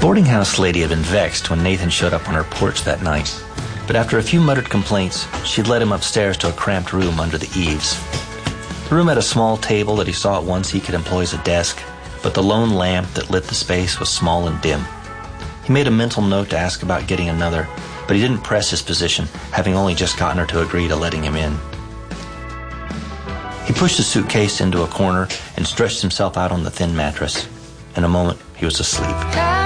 boarding house lady had been vexed when Nathan showed up on her porch that night, but after a few muttered complaints, she'd led him upstairs to a cramped room under the eaves. The room had a small table that he saw at once he could employ as a desk, but the lone lamp that lit the space was small and dim. He made a mental note to ask about getting another, but he didn't press his position, having only just gotten her to agree to letting him in. He pushed the suitcase into a corner and stretched himself out on the thin mattress. In a moment, he was asleep.